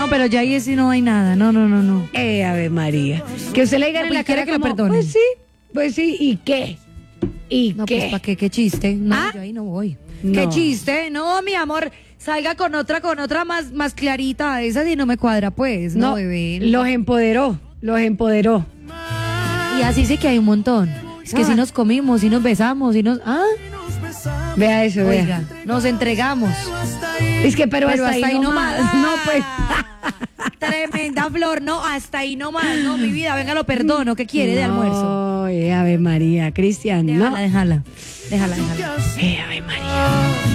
No, pero ya ahí sí no hay nada. No. Ave María. Que usted le diga No, en la pues, quiere cara que lo como, perdone. pues sí, ¿y qué? ¿Y No, qué? pues, ¿para qué? ¿Qué chiste? No, ¿Ah? yo ahí no voy. No. ¿Qué chiste? No, mi amor, salga con otra más clarita. Esa sí no me cuadra, pues. No, bebé. los empoderó. Y así sí que hay un montón. Es que si nos comimos, si nos besamos, si nos... Ah, Vea eso, oiga, vea. nos entregamos. Es que, pero hasta ahí nomás. No, pues. Tremenda flor, no, hasta ahí nomás. No, mi vida, venga, lo perdono. ¿Qué quiere de almuerzo? Ay, Ave María, Cristian, no. Déjala. Ave María.